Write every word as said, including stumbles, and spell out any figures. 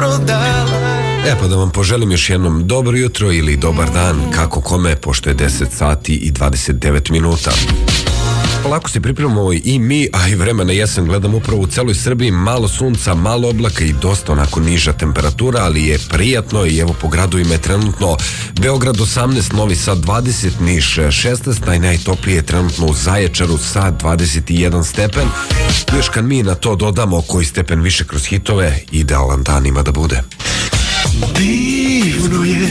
prodala. E pa da vam poželim još jednom dobro jutro ili dobar dan, kako kome, pošto je deset sati i dvadeset devet minuta. Polako se pripremamo i mi, a i vremena jesen gledam upravo u celoj Srbiji, malo sunca, malo oblaka i dosta onako niža temperatura, ali je prijatno i evo po gradovima je trenutno Beograd osamnaest, Novi Sad dvadeset, Niš šesnaest, naj najtoplije je trenutno u Zaječaru sa dvadeset jedan stepen. Još kad mi na to dodamo koji stepen više kroz hitove, idealan dan ima da bude. Divno je